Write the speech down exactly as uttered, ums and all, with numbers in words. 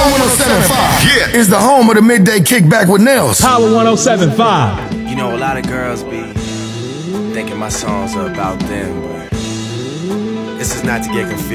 one oh seven point five yeah. is the home of the midday kickback with Nels. Power one oh seven point five. You know, a lot of girls be thinking my songs are about them, but this is not to get confused.